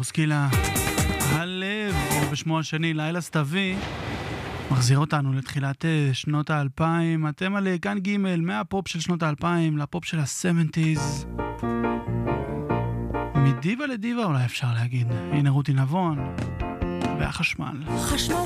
בוסקילה, הלב, בשמו השני, לילה סתווי, מחזיר אותנו לתחילת שנות ה-2000. אתם על כאן ג' מהפופ של שנות ה-2000 לפופ של ה-70s. מדיבה לדיבה אולי אפשר להגיד. הנה רותי נבון והחשמל. חשמל